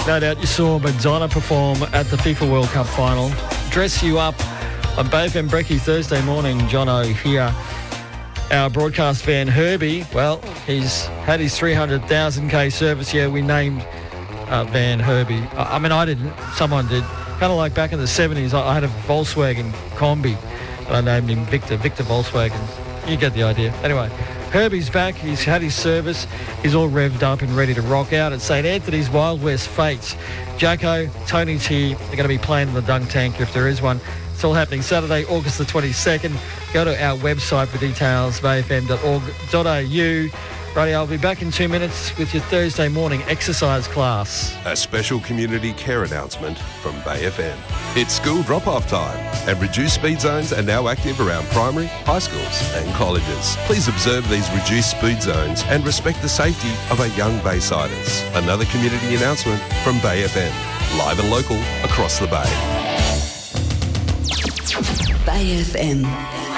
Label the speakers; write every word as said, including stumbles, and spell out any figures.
Speaker 1: No doubt you saw Madonna perform at the FIFA World Cup final. Dress you up on Bay F M Brekkie Thursday morning. Jono here. Our broadcast fan Herbie, well, he's had his three hundred thousand K service. Yeah, we named uh, Van Herbie. I, I mean, I didn't. Someone did. Kind of like back in the seventies, I, I had a Volkswagen Combi. And I named him Victor, Victor Volkswagen. You get the idea. Anyway, Herbie's back. He's had his service. He's all revved up and ready to rock out at St Anthony's Wild West Fates. Jacko, Tony's here. They're going to be playing in the dunk tank if there is one. It's all happening Saturday, August the twenty-second. Go to our website for details, bay f m dot org dot a u. Righty, I'll be back in two minutes with your Thursday morning exercise class.
Speaker 2: A special community care announcement from Bay F M. It's school drop-off time, and reduced speed zones are now active around primary, high schools and colleges. Please observe these reduced speed zones and respect the safety of our young Baysiders. Another community announcement from Bay F M. Live and local across the Bay.
Speaker 3: Bay F M.